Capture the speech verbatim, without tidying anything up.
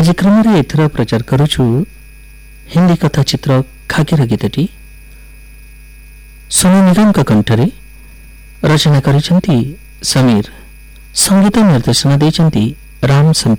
କାର୍ଯ୍ୟକ୍ରମରେ ଏଥର ପ୍ରଚାର କରୁଛୁ ହିନ୍ଦୀ କଥା ଚିତ୍ର ଖାକିର ଗୀତଟି ସୋନୁ ନିଗମଙ୍କ କଣ୍ଠରେ ରଚନା କରିଛନ୍ତି ସମୀର, ସଙ୍ଗୀତ ନିର୍ଦ୍ଦେଶନା ଦେଇଛନ୍ତି ରାମ ଶଙ୍କର।